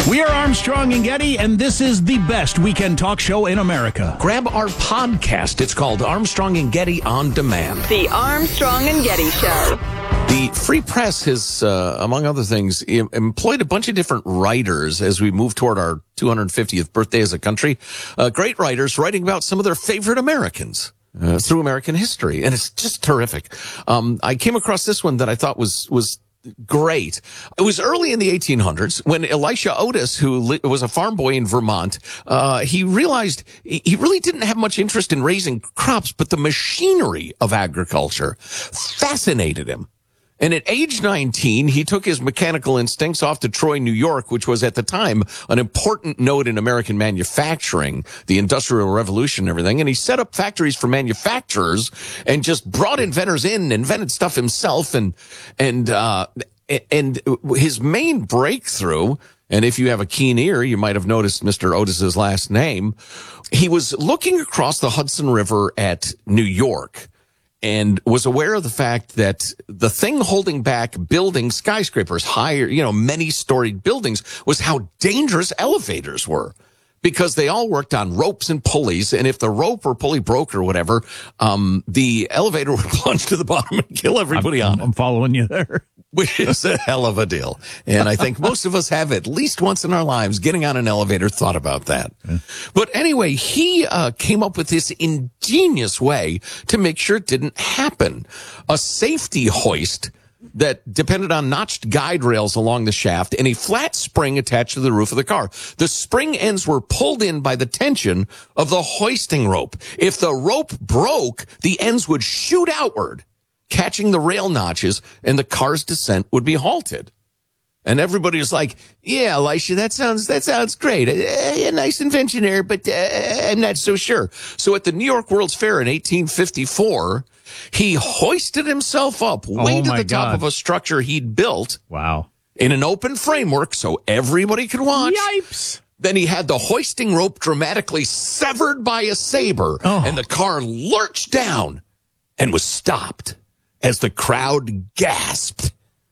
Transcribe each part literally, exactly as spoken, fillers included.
We are Armstrong and Getty, and this is the best weekend talk show in America. Grab our podcast. It's called Armstrong and Getty On Demand. The Armstrong and Getty Show. The Free Press has, uh, among other things, em- employed a bunch of different writers as we move toward our two hundred fiftieth birthday as a country. Uh, great writers writing about some of their favorite Americans. Uh, through American history, and it's just terrific. Um, I came across this one that I thought was was great. It was early in the eighteen hundreds when Elisha Otis, who li- was a farm boy in Vermont, uh, he realized he really didn't have much interest in raising crops, but the machinery of agriculture fascinated him. And at age nineteen, he took his mechanical instincts off to Troy, New York, which was at the time an important node in American manufacturing, the Industrial Revolution and everything. And he set up factories for manufacturers and just brought inventors in, invented stuff himself. And, and, uh, and his main breakthrough, and if you have a keen ear, you might have noticed Mister Otis's last name. He was looking across the Hudson River at New York, and was aware of the fact that the thing holding back building skyscrapers, higher, you know, many-storied buildings, was how dangerous elevators were. Because they all worked on ropes and pulleys, and if the rope or pulley broke or whatever, um, the elevator would plunge to the bottom and kill everybody I'm, on it. I'm following you there. Which is a hell of a deal. And I think most of us have at least once in our lives getting on an elevator thought about that. Yeah. But anyway, he uh, came up with this ingenious way to make sure it didn't happen. A safety hoist that depended on notched guide rails along the shaft and a flat spring attached to the roof of the car. The spring ends were pulled in by the tension of the hoisting rope. If the rope broke, the ends would shoot outward, catching the rail notches, and the car's descent would be halted. And everybody was like, yeah, Elisha, that sounds, that sounds great. A, a nice invention there, but uh, I'm not so sure. So at the New York World's Fair in eighteen fifty-four, he hoisted himself up way oh to the God. top of a structure he'd built. Wow. In an open framework so everybody could watch. Yipes. Then he had the hoisting rope dramatically severed by a saber, oh. and the car lurched down and was stopped as the crowd gasped.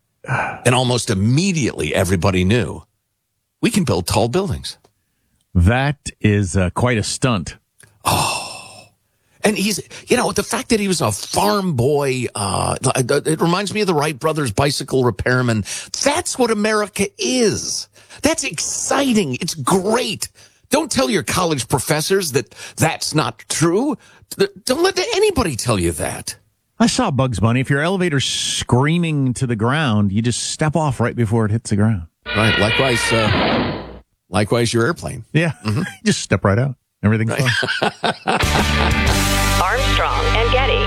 And almost immediately, everybody knew we can build tall buildings. That is uh, quite a stunt. Oh, and he's, you know, the fact that he was a farm boy, uh, it reminds me of the Wright brothers bicycle repairman. That's what America is. That's exciting. It's great. Don't tell your college professors that that's not true. Don't let anybody tell you that. I saw Bugs Bunny. If your elevator's screaming to the ground, you just step off right before it hits the ground. Right. Likewise, uh, likewise your airplane. Yeah. Mm-hmm. Just step right out. Everything's right. fine. Armstrong and Getty.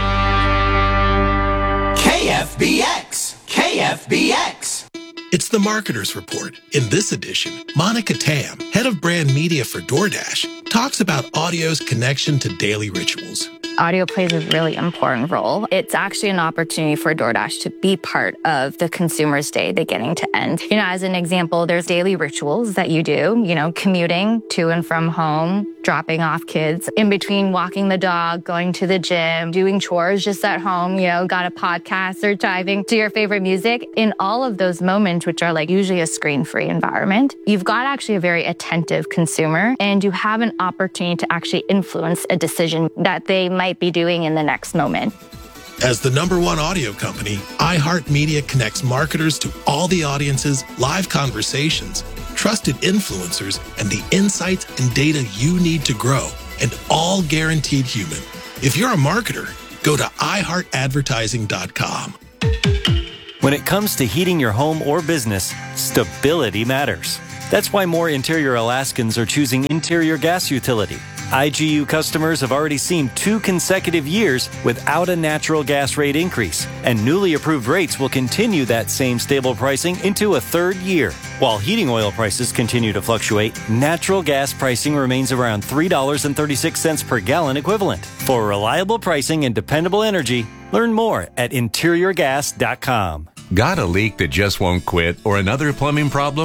K F B X. K F B X. It's the Marketer's Report. In this edition, Monica Tam, head of brand media for DoorDash, talks about audio's connection to daily rituals. Audio plays a really important role. It's actually an opportunity for DoorDash to be part of the consumer's day beginning to end. You know, as an example, there's daily rituals that you do, you know, commuting to and from home, dropping off kids, in between walking the dog, going to the gym, doing chores just at home, you know, got a podcast or driving to your favorite music. In all of those moments, which are like usually a screen-free environment, you've got actually a very attentive consumer, and you have an opportunity to actually influence a decision that they might be doing in the next moment. As the number one audio company, iHeartMedia connects marketers to all the audiences, live conversations, trusted influencers, and the insights and data you need to grow, and all guaranteed human. If you're a marketer, go to i heart advertising dot com. When it comes to heating your home or business, stability matters. That's why more Interior Alaskans are choosing Interior Gas Utility. I G U customers have already seen two consecutive years without a natural gas rate increase, and newly approved rates will continue that same stable pricing into a third year. While heating oil prices continue to fluctuate, natural gas pricing remains around three dollars and thirty-six cents per gallon equivalent. For reliable pricing and dependable energy, learn more at interior gas dot com. Got a leak that just won't quit or another plumbing problem?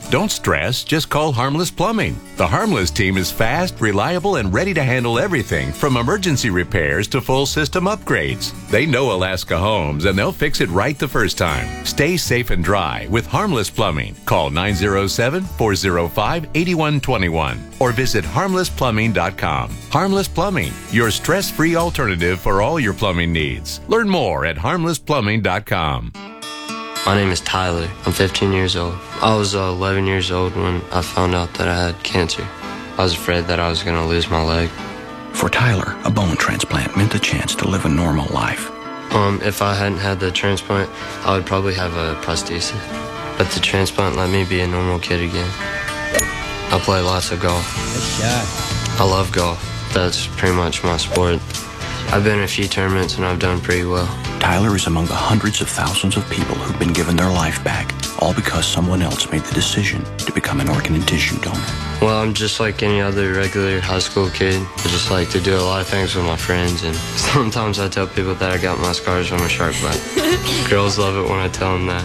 Don't stress, just call Harmless Plumbing. The Harmless team is fast, reliable, and ready to handle everything from emergency repairs to full system upgrades. They know Alaska Homes, and they'll fix it right the first time. Stay safe and dry with Harmless Plumbing. Call nine oh seven, four oh five, eight one two one or visit harmless plumbing dot com. Harmless Plumbing, your stress-free alternative for all your plumbing needs. Learn more at harmless plumbing dot com. My name is Tyler. I'm fifteen years old. I was uh, eleven years old when I found out that I had cancer. I was afraid that I was going to lose my leg. For Tyler, a bone transplant meant the chance to live a normal life. Um, if I hadn't had the transplant, I would probably have a prosthesis. But the transplant let me be a normal kid again. I play lots of golf. Good shot. I love golf. That's pretty much my sport. I've been in a few tournaments and I've done pretty well. Tyler is among the hundreds of thousands of people who've been given their life back, all because someone else made the decision to become an organ and tissue donor. Well, I'm just like any other regular high school kid. I just like to do a lot of things with my friends, and sometimes I tell people that I got my scars from a shark bite. Girls love it when I tell them that.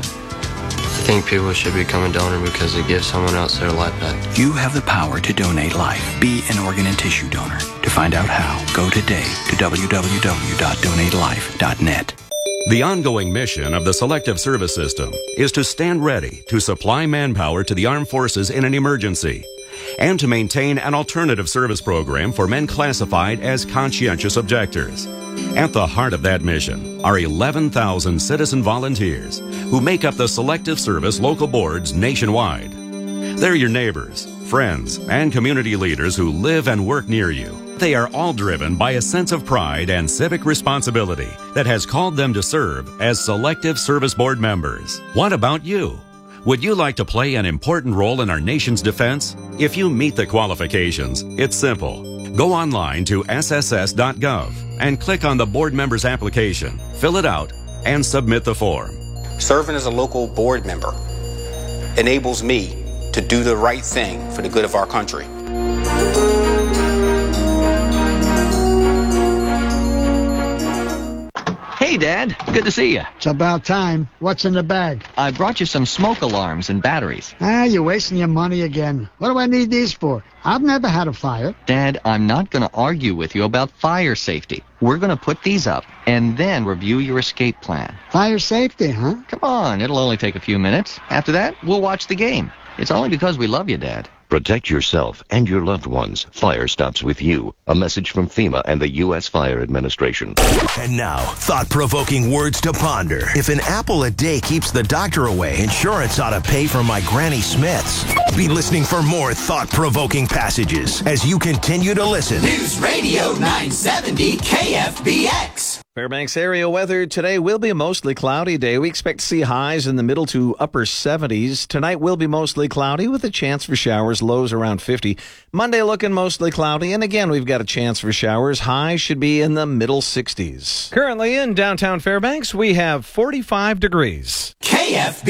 I think people should become a donor because it gives someone else their life back. You have the power to donate life. Be an organ and tissue donor. To find out how, go today to w w w dot donate life dot net. The ongoing mission of the Selective Service System is to stand ready to supply manpower to the armed forces in an emergency and to maintain an alternative service program for men classified as conscientious objectors. At the heart of that mission are eleven thousand citizen volunteers who make up the Selective Service local boards nationwide. They're your neighbors, friends, and community leaders who live and work near you. They are all driven by a sense of pride and civic responsibility that has called them to serve as Selective Service Board members. What about you? Would you like to play an important role in our nation's defense? If you meet the qualifications, it's simple. Go online to s s s dot gov and click on the board member's application, fill it out, and submit the form. Serving as a local board member enables me to do the right thing for the good of our country. Hey, Dad. Good to see you. It's about time. What's in the bag? I brought you some smoke alarms and batteries. Ah, you're wasting your money again. What do I need these for? I've never had a fire. Dad, I'm not going to argue with you about fire safety. We're going to put these up and then review your escape plan. Fire safety, huh? Come on. It'll only take a few minutes. After that, we'll watch the game. It's only because we love you, Dad. Protect yourself and your loved ones. Fire stops with you. A message from FEMA and the U S Fire Administration. And now, thought-provoking words to ponder. If an apple a day keeps the doctor away, insurance ought to pay for my Granny Smiths. Be listening for more thought-provoking passages as you continue to listen. News Radio nine seventy K F B X. Fairbanks area weather today will be a mostly cloudy day. We expect to see highs in the middle to upper seventies. Tonight will be mostly cloudy with a chance for showers, lows around fifty. Monday looking mostly cloudy, and again we've got a chance for showers. Highs should be in the middle sixties. Currently in downtown Fairbanks, we have forty-five degrees. K F B